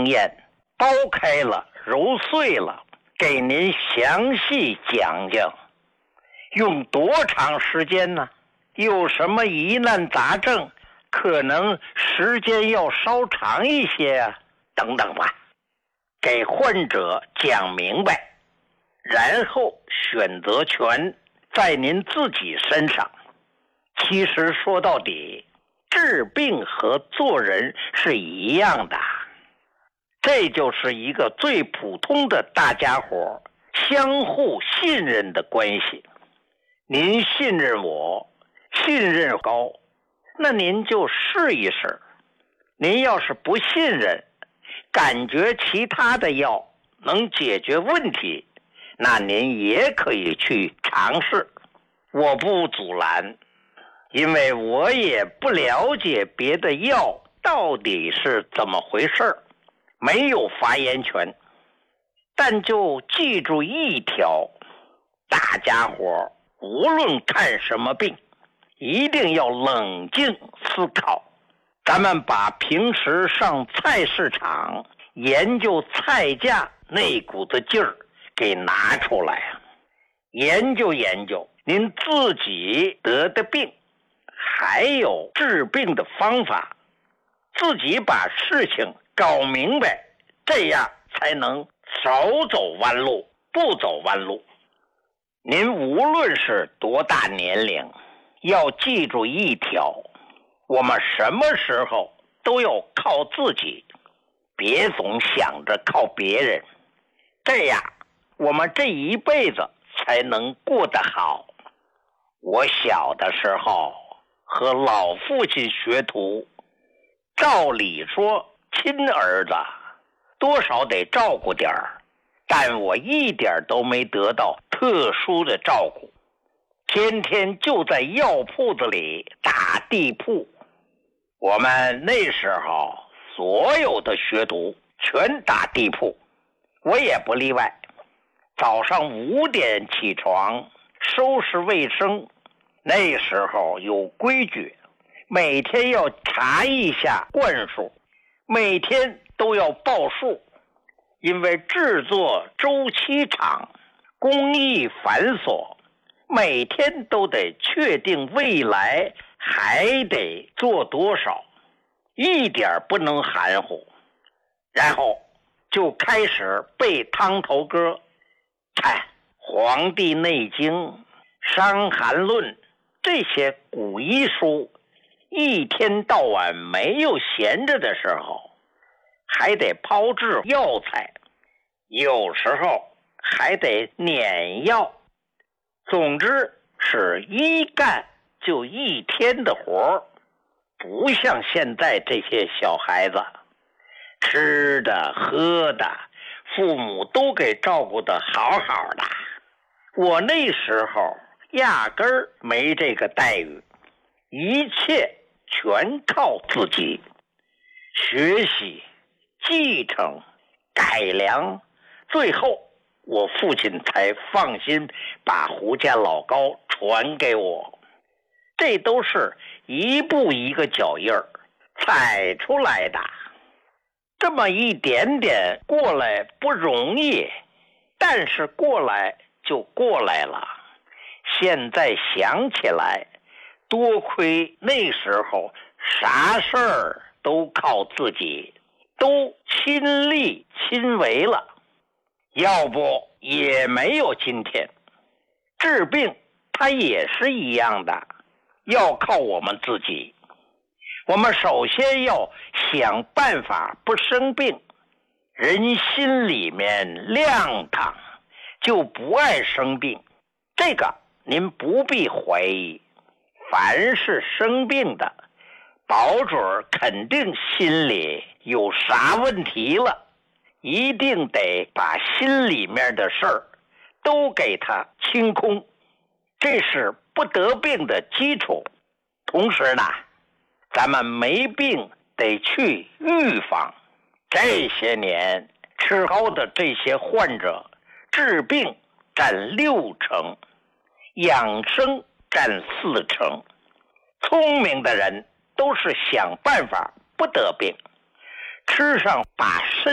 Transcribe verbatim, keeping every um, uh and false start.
经验，剥开了揉碎了，给您详细讲讲。用多长时间呢？有什么疑难杂症，可能时间要稍长一些啊，等等吧，给患者讲明白，然后选择权在您自己身上。其实说到底，治病和做人是一样的，这就是一个最普通的大家伙相互信任的关系。您信任我，信任高，那您就试一试。您要是不信任，感觉其他的药能解决问题，那您也可以去尝试，我不阻拦，因为我也不了解别的药到底是怎么回事，没有发言权。但就记住一条，大家伙无论看什么病，一定要冷静思考。咱们把平时上菜市场研究菜价那股子劲儿给拿出来啊，研究研究您自己得的病，还有治病的方法，自己把事情搞明白，这样才能少走弯路，不走弯路。您无论是多大年龄，要记住一条，我们什么时候都要靠自己，别总想着靠别人，这样我们这一辈子才能过得好。我小的时候和老父亲学徒，照理说亲儿子多少得照顾点儿，但我一点都没得到特殊的照顾，天天就在药铺子里打地铺。我们那时候所有的学徒全打地铺，我也不例外。早上五点起床，收拾卫生，那时候有规矩，每天要查一下灌数，每天都要报数，因为制作周期长，工艺繁琐，每天都得确定未来还得做多少，一点不能含糊。然后就开始背汤头歌，看《黄帝内经》《伤寒论》这些古医书，一天到晚没有闲着的时候，还得炮制药材，有时候还得碾药。总之是一干就一天的活，不像现在这些小孩子，吃的喝的父母都给照顾得好好的。我那时候压根儿没这个待遇，一切全靠自己学习、继承、改良，最后我父亲才放心把胡家老高传给我。这都是一步一个脚印儿踩出来的，这么一点点过来不容易，但是过来就过来了。现在想起来，多亏那时候啥事儿都靠自己，都亲力亲为了，要不也没有今天。治病它也是一样的，要靠我们自己。我们首先要想办法不生病，人心里面亮堂，就不爱生病，这个您不必怀疑。凡是生病的，保准肯定心里有啥问题了，一定得把心里面的事儿都给它清空，这是不得病的基础。同时呢，咱们没病得去预防。这些年吃高的这些患者，治病占六成，养生占四成。聪明的人都是想办法不得病，吃上把身